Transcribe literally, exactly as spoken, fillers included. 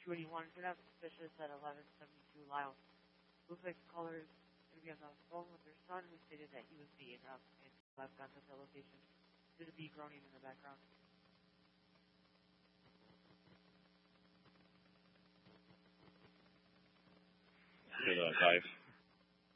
two eighty-one. Could have suspicious at eleven seventy-two Lyle. Looks like the caller is going to be on the phone with their son, who stated that he was beaten up, and I've got the location. There's a bee groaning in the background. To the five.